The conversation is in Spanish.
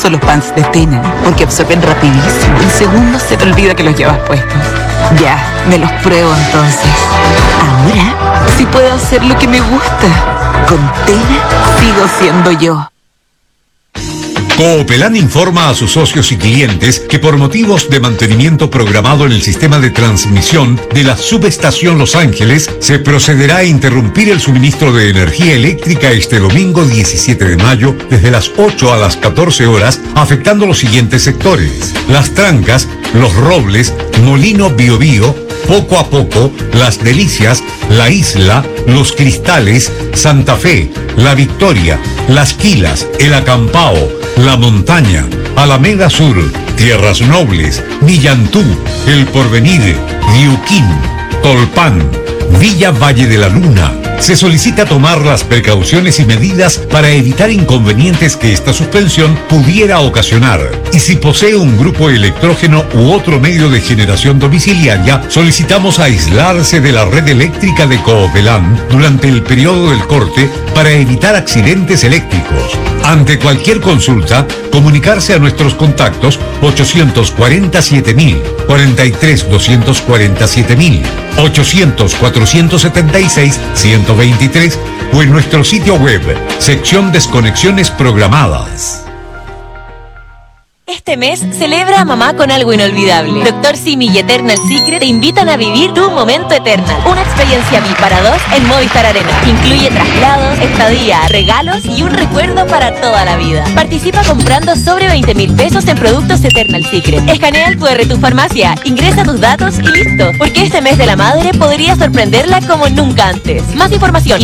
uso los pants de Tena, porque absorben rapidísimo. En segundos se te olvida que los llevas puestos. Ya, me los pruebo entonces. Ahora sí puedo hacer lo que me gusta. Con Tena sigo siendo yo. Coopelán informa a sus socios y clientes que por motivos de mantenimiento programado en el sistema de transmisión de la subestación Los Ángeles, se procederá a interrumpir el suministro de energía eléctrica este domingo 17 de mayo desde las 8 a las 14 horas, afectando los siguientes sectores: Las Trancas, Los Robles, Molino Biobío, Poco a Poco, Las Delicias, La Isla, Los Cristales, Santa Fe, La Victoria, Las Quilas, El Acampao, La Montaña, Alameda Sur, Tierras Nobles, Millantú, El Porvenir, Diuquín, Tolpán, Villa Valle de la Luna. Se solicita tomar las precauciones y medidas para evitar inconvenientes que esta suspensión pudiera ocasionar. Y si posee un grupo electrógeno u otro medio de generación domiciliaria, solicitamos aislarse de la red eléctrica de Coopelán durante el periodo del corte para evitar accidentes eléctricos. Ante cualquier consulta, comunicarse a nuestros contactos 847.000, 43-247.000, 800-476-123 o en nuestro sitio web, sección Desconexiones Programadas. Este mes celebra a mamá con algo inolvidable. Dr. Simi y Eternal Secret te invitan a vivir tu momento Eternal. Una experiencia VIP para dos en Movistar Arena. Incluye traslados, estadía, regalos y un recuerdo para toda la vida. Participa comprando sobre 20.000 pesos en productos Eternal Secret. Escanea el QR Tu Farmacia, ingresa tus datos y listo. Porque este mes de la madre podría sorprenderla como nunca antes. Más información